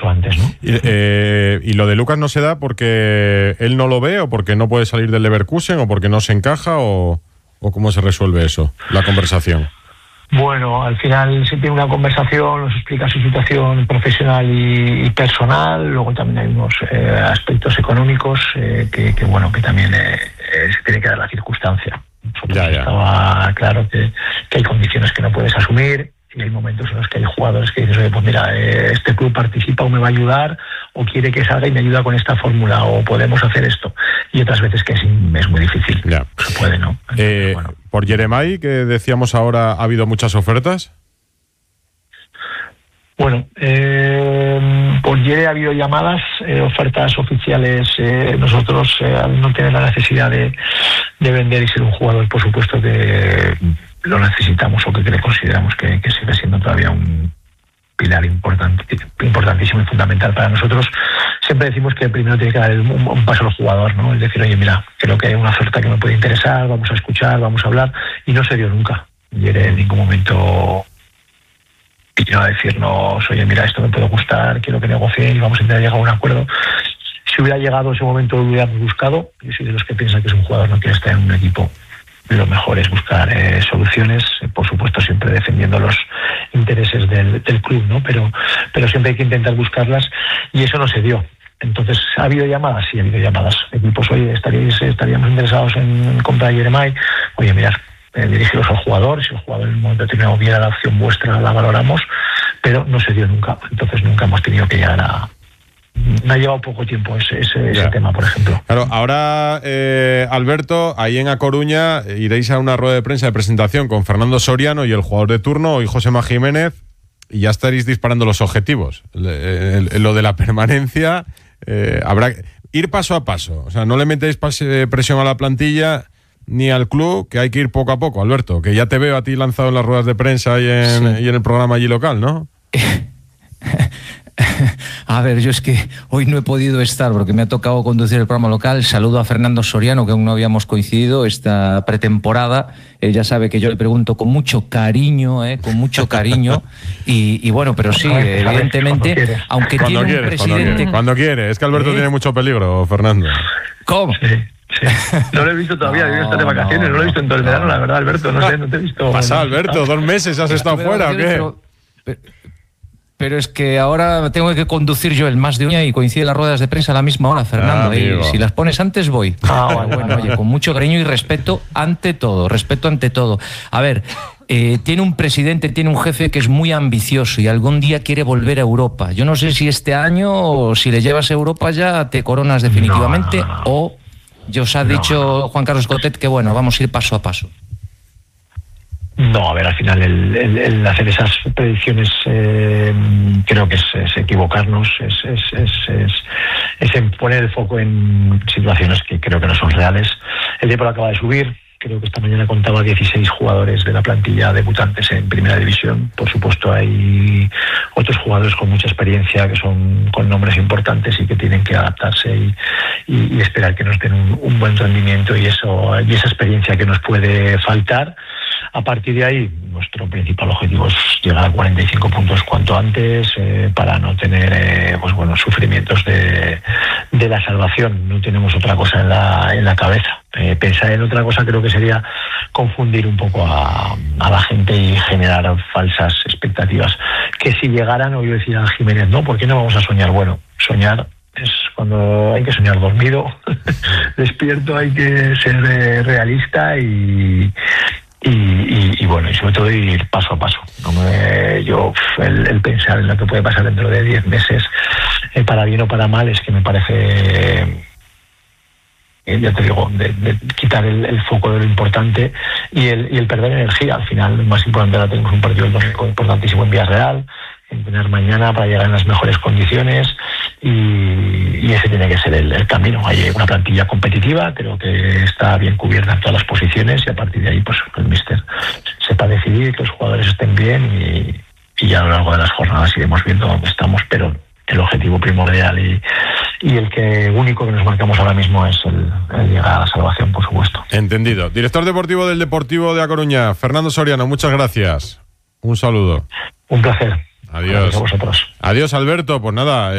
antes, ¿no? ¿Y lo de Lucas no se da porque él no lo ve, o porque no puede salir del Leverkusen, o porque no se encaja, o cómo se resuelve eso, la conversación? Bueno, al final se tiene una conversación, nos explica su situación profesional y personal. Luego también hay unos aspectos económicos que también se tiene que dar la circunstancia. Estaba claro que hay condiciones que no puedes asumir, y hay momentos en los que hay jugadores que dices, oye, pues mira, este club participa o me va a ayudar, o quiere que salga y me ayuda con esta fórmula, o podemos hacer esto. Y otras veces que es muy difícil. Ya. Se puede, ¿no? Entonces, Por Yeremay, que decíamos ahora, ¿ha habido muchas ofertas? Bueno, por Yere ha habido llamadas, ofertas oficiales. Nosotros, al no tener la necesidad de vender y ser un jugador, por supuesto que lo necesitamos, o que consideramos que sigue siendo todavía un pilar importantísimo y fundamental para nosotros. Siempre decimos que primero tiene que dar un paso al jugador, ¿no? Es decir, oye, mira, creo que hay una oferta que me puede interesar, vamos a escuchar, vamos a hablar, y no se dio nunca. Yere en ningún momento vino a decirnos, oye, mira, esto me puede gustar, quiero que negocie y vamos a intentar llegar a un acuerdo. Si hubiera llegado ese momento, lo hubiéramos buscado. Yo soy de los que piensan que si un jugador no quiere estar en un equipo, lo mejor es buscar soluciones, por supuesto siempre defendiendo los intereses del club, ¿no? Pero siempre hay que intentar buscarlas, y eso no se dio. Entonces, ¿ha habido llamadas? Sí, ha habido llamadas. Equipos, oye, estaríamos interesados en comprar a Yeremay. Oye, mirad, dirigiros al jugador. Si el jugador en un momento determinado viera la opción vuestra, la valoramos, pero no se dio nunca. Entonces nunca hemos tenido que llegar a... Me ha llevado poco tiempo ese tema, por ejemplo. Claro, ahora, Alberto, ahí en A Coruña iréis a una rueda de prensa de presentación con Fernando Soriano y el jugador de turno, y Josema Jiménez, y ya estaréis disparando los objetivos. Lo de la permanencia, habrá que ir paso a paso. O sea, no le metéis presión a la plantilla ni al club, que hay que ir poco a poco, Alberto, que ya te veo a ti lanzado en las ruedas de prensa y en el programa allí local, ¿no? A ver, yo es que hoy no he podido estar porque me ha tocado conducir el programa local. Saludo a Fernando Soriano, que aún no habíamos coincidido esta pretemporada. Él ya sabe que yo le pregunto con mucho cariño, y bueno, pero sí, evidentemente, aunque tiene un presidente... Cuando quiere. Es que Alberto tiene mucho peligro, Fernando. ¿Cómo? Sí. No lo he visto todavía, yo estoy de vacaciones, no lo he visto en todo el verano, la verdad, Alberto, no sé, no te he visto. ¿Pasa, Alberto? 2 meses has estado fuera, ¿o qué? Pero es que ahora tengo que conducir yo el Más de Uña y coincide las ruedas de prensa a la misma hora, Fernando. Y si las pones antes, voy. Bueno, oye, con mucho cariño y respeto ante todo. A ver, tiene un presidente, tiene un jefe que es muy ambicioso y algún día quiere volver a Europa. Yo no sé si este año, o si le llevas a Europa ya te coronas definitivamente, o ya os ha dicho Juan Carlos Cotet que bueno, vamos a ir paso a paso. No, a ver, al final el hacer esas predicciones creo que es equivocarnos, es poner el foco en situaciones que creo que no son reales. El Depor acaba de subir, creo que esta mañana contaba 16 jugadores de la plantilla debutantes en Primera División. Por supuesto hay otros jugadores con mucha experiencia que son con nombres importantes y que tienen que adaptarse y esperar que nos den un buen rendimiento y esa experiencia que nos puede faltar. A partir de ahí, nuestro principal objetivo es llegar a 45 puntos cuanto antes, para no tener sufrimientos de la salvación. No tenemos otra cosa en la cabeza. Pensar en otra cosa creo que sería confundir un poco a la gente y generar falsas expectativas. Que si llegaran, o yo decía a Jiménez, no, ¿por qué no vamos a soñar? Bueno, soñar es cuando hay que soñar dormido. Despierto hay que ser realista y sobre todo ir paso a paso. El pensar en lo que puede pasar dentro de 10 meses, para bien o para mal, es que me parece, ya te digo, de quitar el foco de lo importante y el perder energía. Al final, lo más importante, ahora tenemos un partido importantísimo en Villarreal, entrenar mañana para llegar en las mejores condiciones, y ese tiene que ser el camino. Hay una plantilla competitiva, creo que está bien cubierta en todas las posiciones, y a partir de ahí pues el míster sepa decidir, que los jugadores estén bien, y ya a lo largo de las jornadas iremos viendo dónde estamos, pero el objetivo primordial y el que único que nos marcamos ahora mismo es el llegar a la salvación, por supuesto. Entendido. Director deportivo del Deportivo de A Coruña, Fernando Soriano, muchas gracias. Un saludo. Un placer. Adiós. Gracias a vosotros. Adiós, Alberto. Pues nada.